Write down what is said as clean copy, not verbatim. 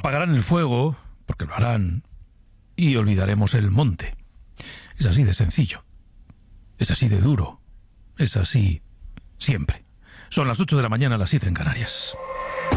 Apagarán el fuego, porque lo harán, y olvidaremos el monte. Es así de sencillo. Es así de duro. Es así siempre. Son las 8 de la mañana, las 7 en Canarias.